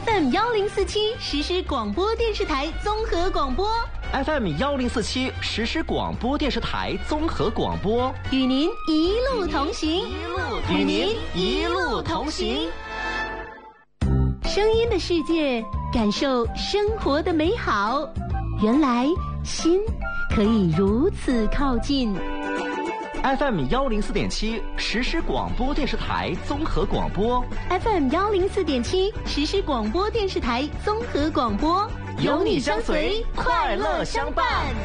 FM1047实时广播电视台综合广播。 FM1047实时广播电视台综合广播， 与您一路同行， 与您一路同行。 声音的世界，感受生活的美好。原来心可以如此靠近。 FM104.7实时广播电视台综合广播， FM104.7实时广播电视台综合广播， 有你相随，快乐相伴。